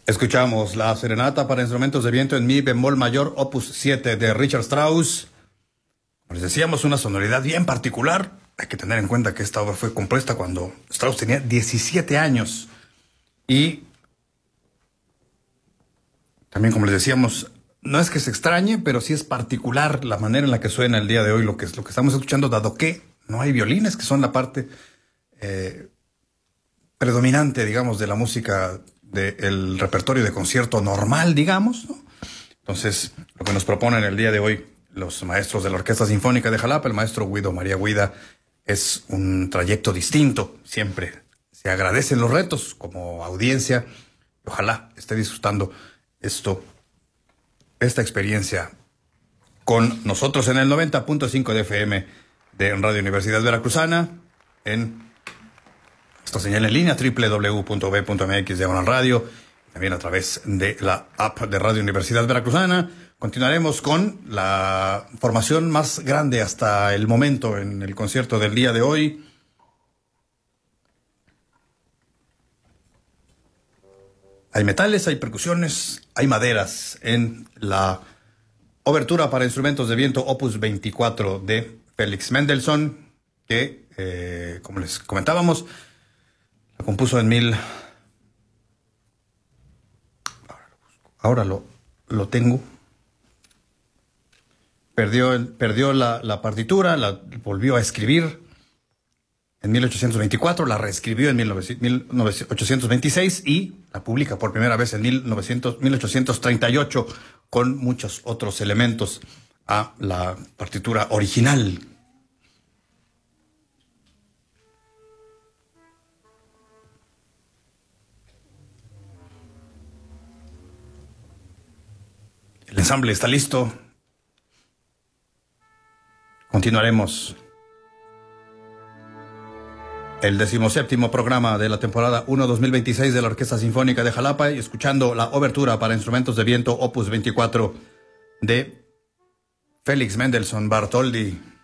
Escuchamos la serenata para instrumentos de viento en mi bemol mayor, opus 7 de Richard Strauss. Como les decíamos, una sonoridad bien particular. Hay que tener en cuenta que esta obra fue compuesta cuando Strauss tenía 17 años. Y también, como les decíamos, no es que se extrañe, pero sí es particular la manera en la que suena el día de hoy lo que estamos escuchando, dado que no hay violines, que son la parte predominante, digamos, de la música del repertorio de concierto normal, digamos, ¿no? Entonces, lo que nos proponen el día de hoy los maestros de la Orquesta Sinfónica de Jalapa, el maestro Guido María Guida, es un trayecto distinto. Siempre se agradecen los retos como audiencia. Ojalá esté disfrutando esta experiencia con nosotros en el 90.5 de FM de Radio Universidad Veracruzana, en esta señal en línea www.b.mx/radio, también a través de la app de Radio Universidad Veracruzana. Continuaremos con la formación más grande hasta el momento en el concierto del día de hoy. Hay metales, hay percusiones, hay maderas en la obertura para instrumentos de viento opus 24 de Felix Mendelssohn, que, como les comentábamos, la compuso en Ahora lo tengo. Perdió la partitura, la volvió a escribir en 1824, la reescribió en 1826 y la publica por primera vez en 1838 con muchos otros elementos a la partitura original. El ensamble está listo. Continuaremos el 17º programa de la temporada 1-2026 de la Orquesta Sinfónica de Jalapa y escuchando la obertura para instrumentos de viento opus 24 de Felix Mendelssohn Bartholdy.